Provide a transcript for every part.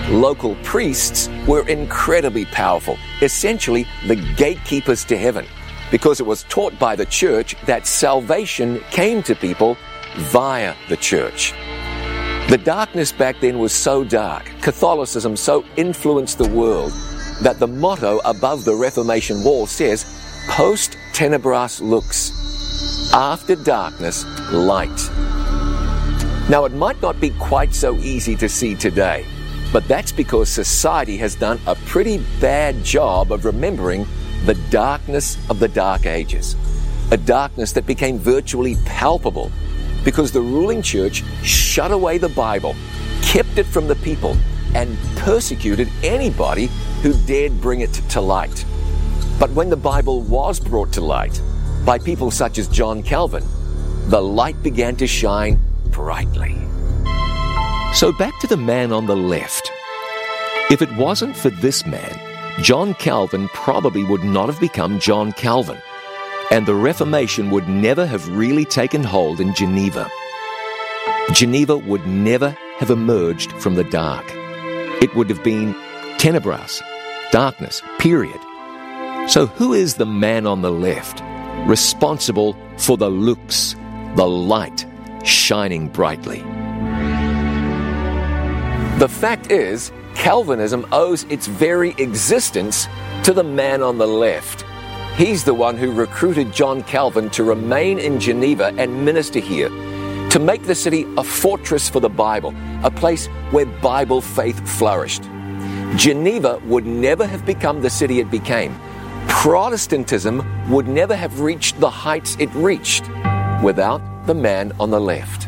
Local priests were incredibly powerful, essentially the gatekeepers to heaven, because it was taught by the church that salvation came to people via the church. The darkness back then was so dark, Catholicism so influenced the world, that the motto above the Reformation wall says, "Post tenebras lux," after darkness, light. Now, it might not be quite so easy to see today, but that's because society has done a pretty bad job of remembering the darkness of the Dark Ages, a darkness that became virtually palpable because the ruling church shut away the Bible, kept it from the people, and persecuted anybody who dared bring it to light. But when the Bible was brought to light by people such as John Calvin, the light began to shine brightly. So back to the man on the left. If it wasn't for this man, John Calvin probably would not have become John Calvin, and the Reformation would never have really taken hold in Geneva. Geneva would never have emerged from the dark. It would have been tenebras, darkness, period. So who is the man on the left, responsible for the lux, the light, shining brightly? The fact is, Calvinism owes its very existence to the man on the left. He's the one who recruited John Calvin to remain in Geneva and minister here, to make the city a fortress for the Bible, a place where Bible faith flourished. Geneva would never have become the city it became. Protestantism would never have reached the heights it reached without the man on the left.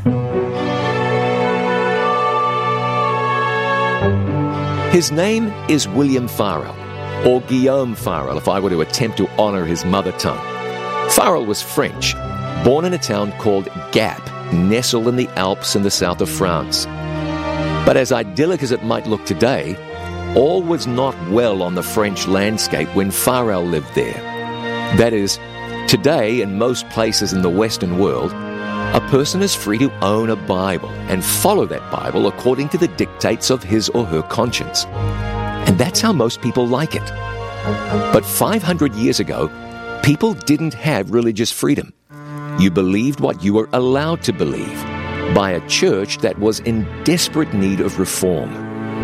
His name is William Farel, or Guillaume Farel if I were to attempt to honor his mother tongue. Farel was French, born in a town called Gap, nestled in the Alps in the south of France. But as idyllic as it might look today, all was not well on the French landscape when Farel lived there. That is, today in most places in the Western world, a person is free to own a Bible and follow that Bible according to the dictates of his or her conscience. And that's how most people like it. But 500 years ago, people didn't have religious freedom. You believed what you were allowed to believe by a church that was in desperate need of reform.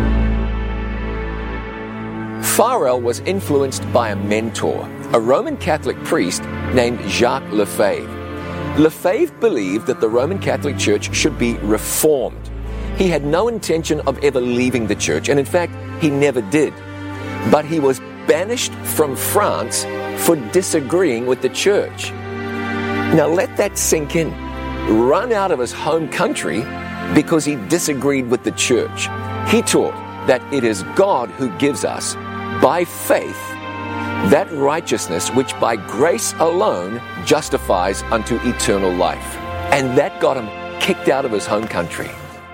Farel was influenced by a mentor, a Roman Catholic priest named Jacques Lefebvre. Lefebvre believed that the Roman Catholic Church should be reformed. He had no intention of ever leaving the church, and in fact, he never did. But he was banished from France for disagreeing with the church. Now let that sink in. Run out of his home country because he disagreed with the church. He taught that it is God who gives us, by faith, that righteousness which by grace alone justifies unto eternal life. And that got him kicked out of his home country.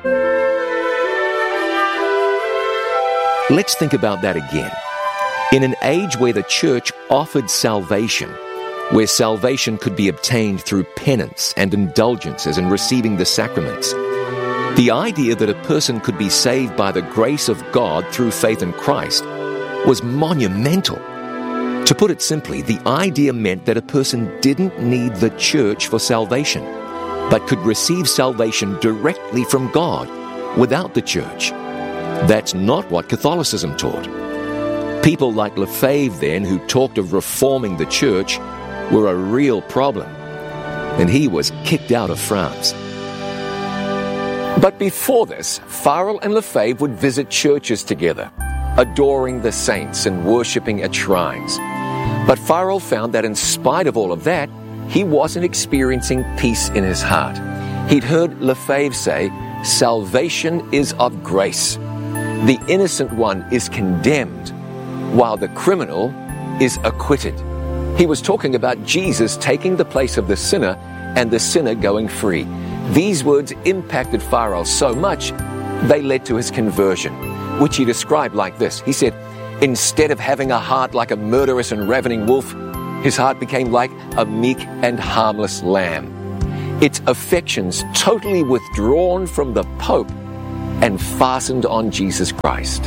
Let's think about that again. In an age where the church offered salvation, where salvation could be obtained through penance and indulgences and receiving the sacraments, the idea that a person could be saved by the grace of God through faith in Christ was monumental. To put it simply, the idea meant that a person didn't need the church for salvation, but could receive salvation directly from God without the church. That's not what Catholicism taught. People like Lefebvre then, who talked of reforming the church, were a real problem, and he was kicked out of France. But before this, Farel and Lefebvre would visit churches together, adoring the saints and worshipping at shrines. But Farel found that in spite of all of that, he wasn't experiencing peace in his heart. He'd heard Lefebvre say, "Salvation is of grace. The innocent one is condemned, while the criminal is acquitted." He was talking about Jesus taking the place of the sinner and the sinner going free. These words impacted Farel so much, they led to his conversion, which he described like this. He said, "Instead of having a heart like a murderous and ravening wolf, his heart became like a meek and harmless lamb. Its affections totally withdrawn from the Pope and fastened on Jesus Christ.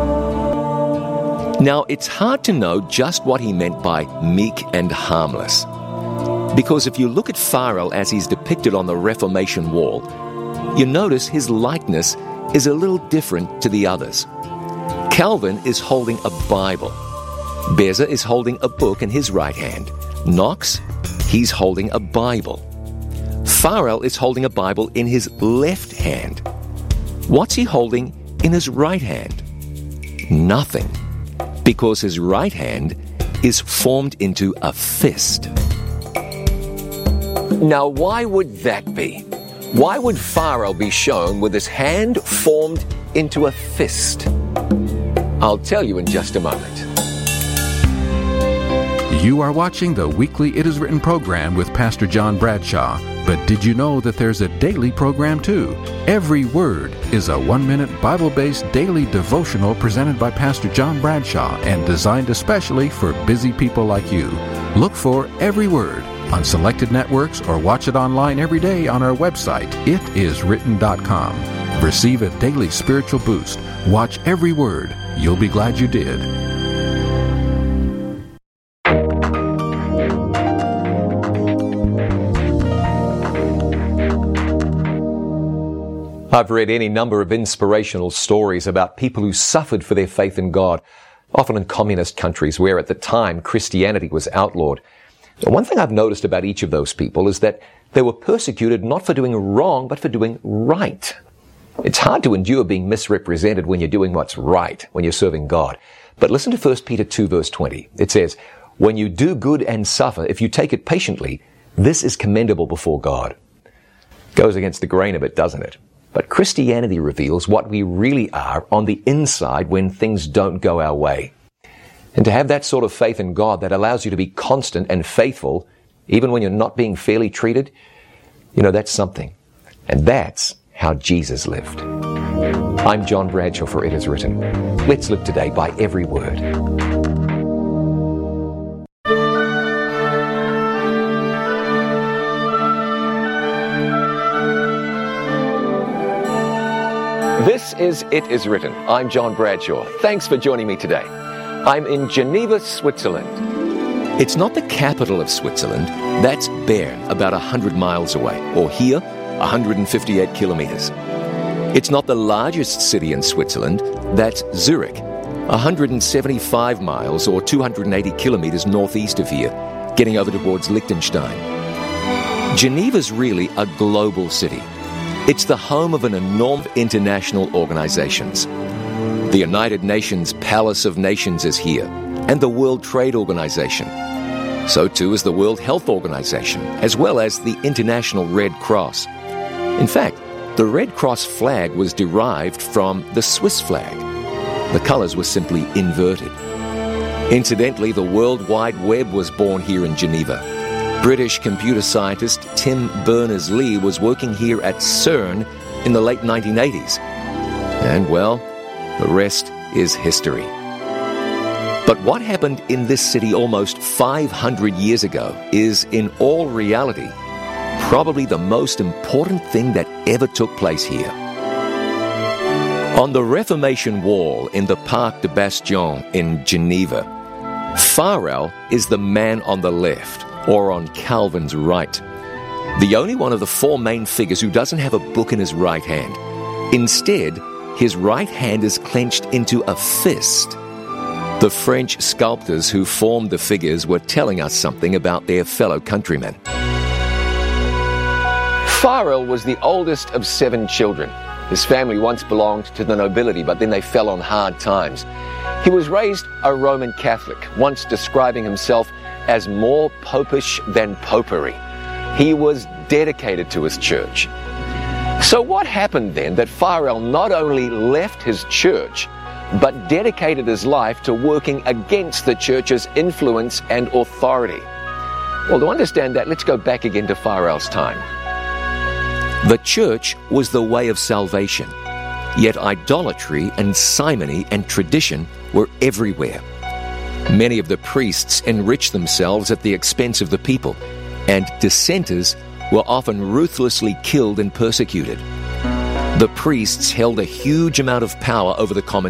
Now, it's hard to know just what he meant by meek and harmless. Because if you look at Farel as he's depicted on the Reformation wall, you notice his likeness is a little different to the others. Calvin is holding a Bible. Beza is holding a book in his right hand. Knox, he's holding a Bible. Farel is holding a Bible in his left hand. What's he holding in his right hand? Nothing, because his right hand is formed into a fist. Now, why would that be? Why would Farel be shown with his hand formed into a fist? I'll tell you in just a moment. You are watching the weekly It Is Written program with Pastor John Bradshaw. But did you know that there's a daily program too? Every Word is a 1-minute Bible-based daily devotional presented by Pastor John Bradshaw and designed especially for busy people like you. Look for Every Word on selected networks or watch it online every day on our website, itiswritten.com. Receive a daily spiritual boost. Watch Every Word. You'll be glad you did. I've read any number of inspirational stories about people who suffered for their faith in God, often in communist countries where at the time Christianity was outlawed. One thing I've noticed about each of those people is that they were persecuted not for doing wrong, but for doing right. It's hard to endure being misrepresented when you're doing what's right, when you're serving God. But listen to 1 Peter 2 verse 20. It says, "When you do good and suffer, if you take it patiently, this is commendable before God." Goes against the grain of it, doesn't it? But Christianity reveals what we really are on the inside when things don't go our way. And to have that sort of faith in God that allows you to be constant and faithful, even when you're not being fairly treated, that's something. And that's how Jesus lived. I'm John Bradshaw for It Is Written. Let's live today by every word. This is It Is Written. I'm John Bradshaw. Thanks for joining me today. I'm in Geneva, Switzerland. It's not the capital of Switzerland. That's Bern, about 100 miles away. Or here, 158 kilometers. It's not the largest city in Switzerland. That's Zurich, 175 miles or 280 kilometers northeast of here, getting over towards Liechtenstein. Geneva's really a global city. It's the home of an enormous international organizations. The United Nations Palace of Nations is here, and the World Trade Organization. So too is the World Health Organization, as well as the International Red Cross. In fact, the Red Cross flag was derived from the Swiss flag. The colors were simply inverted. Incidentally, the World Wide Web was born here in Geneva. British computer scientist Tim Berners-Lee was working here at CERN in the late 1980s. And, well, the rest is history. But what happened in this city almost 500 years ago is, in all reality, probably the most important thing that ever took place here. On the Reformation wall in the Parc des Bastions in Geneva, Farel is the man on the left, or on Calvin's right. The only one of the four main figures who doesn't have a book in his right hand. Instead, his right hand is clenched into a fist. The French sculptors who formed the figures were telling us something about their fellow countrymen. Farel was the oldest of 7 children. His family once belonged to the nobility, but then they fell on hard times. He was raised a Roman Catholic, once describing himself as more popish than popery. He was dedicated to his church. So what happened then that Farel not only left his church, but dedicated his life to working against the church's influence and authority? Well, to understand that, let's go back again to Farel's time. The church was the way of salvation, yet idolatry and simony and tradition were everywhere. Many of the priests enriched themselves at the expense of the people, and dissenters were often ruthlessly killed and persecuted. The priests held a huge amount of power over the common